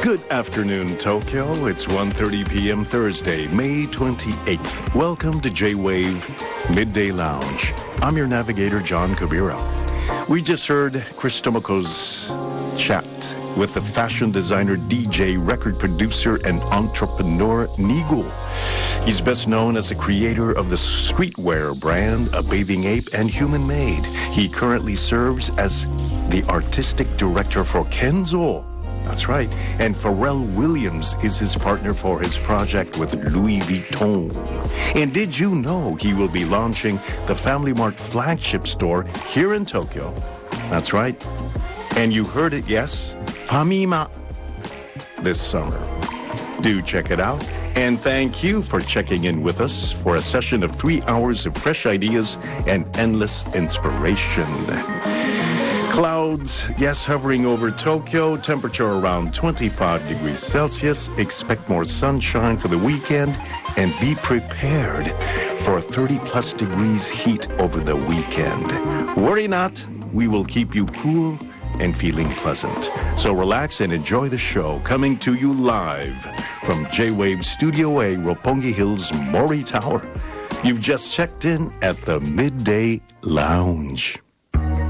Good afternoon, Tokyo. It's 1:30 p.m. Thursday, May 28th. Welcome to J-Wave Midday Lounge. I'm your navigator, John Kabira. We just heard Chris Tomoko's chat with the fashion designer, DJ, record producer, and entrepreneur Nigo. He's best known as the creator of the streetwear brand A Bathing Ape and Human Made. He currently serves as the artistic director for Kenzo. That's right. And Pharrell Williams is his partner for his project with Louis Vuitton. And did you know he will be launching the Family Mart flagship store here in Tokyo? That's right. And you heard it, yes, Famima, this summer. Do check it out. And thank you for checking in with us for a session of 3 hours of fresh ideas and endless inspiration. Clouds, yes, hovering over Tokyo. Temperature around 25 degrees Celsius. Expect more sunshine for the weekend and be prepared for 30-plus degrees heat over the weekend. Worry not, we will keep you cool and feeling pleasant. So relax and enjoy the show, coming to you live from J-Wave Studio A, Roppongi Hills, Mori Tower. You've just checked in at the Midday Lounge.